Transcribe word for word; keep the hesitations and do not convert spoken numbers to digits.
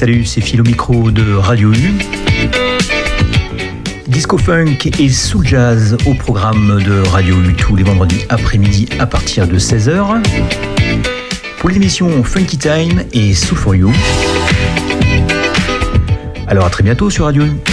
Salut, c'est Phil au micro de Radio U. Disco funk et soul jazz au programme de Radio U tous les vendredis après-midi à partir de seize heures. Pour l'émission Funky Time et Soul for You. Alors à très bientôt sur Radio U.